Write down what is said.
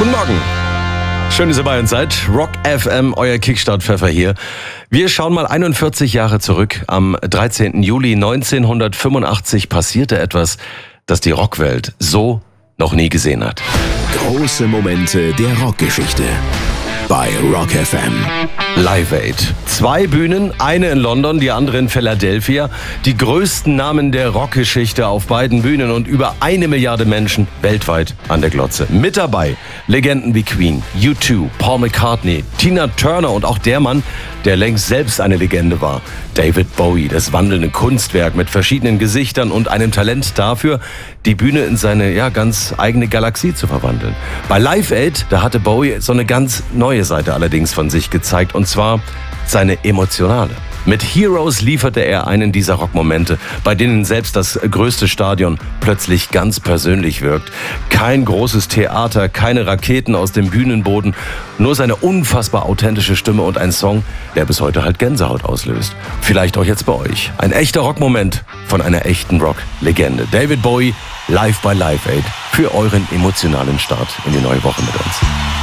Guten Morgen. Schön, dass ihr bei uns seid. Rock FM, euer Kickstart-Pfeffer hier. Wir schauen mal 41 Jahre zurück. Am 13. Juli 1985 passierte etwas, das die Rockwelt so noch nie gesehen hat. Große Momente der Rockgeschichte bei Rock FM. Live Aid. 2 Bühnen, eine in London, die andere in Philadelphia. Die größten Namen der Rockgeschichte auf beiden Bühnen und über 1 Milliarde Menschen weltweit an der Glotze. Mit dabei Legenden wie Queen, U2, Paul McCartney, Tina Turner und auch der Mann, der längst selbst eine Legende war, David Bowie, das wandelnde Kunstwerk mit verschiedenen Gesichtern und einem Talent dafür, die Bühne in seine ganz eigene Galaxie zu verwandeln. Bei Live Aid, da hatte Bowie so eine ganz neue Seite allerdings von sich gezeigt, und zwar seine emotionale. Mit Heroes lieferte er einen dieser Rockmomente, bei denen selbst das größte Stadion plötzlich ganz persönlich wirkt. Kein großes Theater, keine Raketen aus dem Bühnenboden, nur seine unfassbar authentische Stimme und ein Song, der bis heute halt Gänsehaut auslöst. Vielleicht auch jetzt bei euch. Ein echter Rockmoment von einer echten Rock-Legende. David Bowie, live bei Live Aid, für euren emotionalen Start in die neue Woche mit uns.